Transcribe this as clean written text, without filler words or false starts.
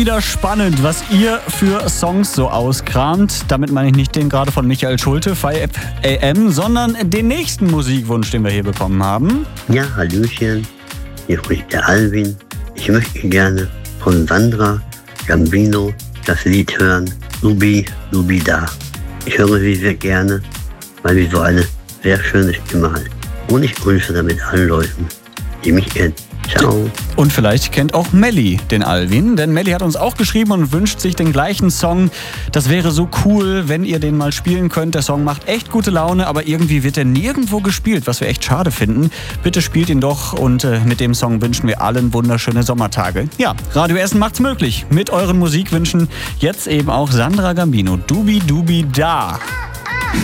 Wieder spannend, was ihr für Songs so auskramt. Damit meine ich nicht den gerade von Michael Schulte, 5 AM, sondern den nächsten Musikwunsch, den wir hier bekommen haben. Ja, hallöchen, hier spricht der Alvin. Ich möchte gerne von Sandra Gambino das Lied hören, Lubi, Lubi da. Ich höre sie sehr gerne, weil sie so eine sehr schöne Stimme hat. Und ich wünsche damit allen Leuten, die mich kennen. Ciao. Und vielleicht kennt auch Melli den Alvin, denn Melli hat uns auch geschrieben und wünscht sich den gleichen Song. Das wäre so cool, wenn ihr den mal spielen könnt. Der Song macht echt gute Laune, aber irgendwie wird er nirgendwo gespielt, was wir echt schade finden. Bitte spielt ihn doch und mit dem Song wünschen wir allen wunderschöne Sommertage. Ja, Radio Essen macht's möglich. Mit euren Musikwünschen jetzt eben auch Sandra Gambino. Dubi Dubi da.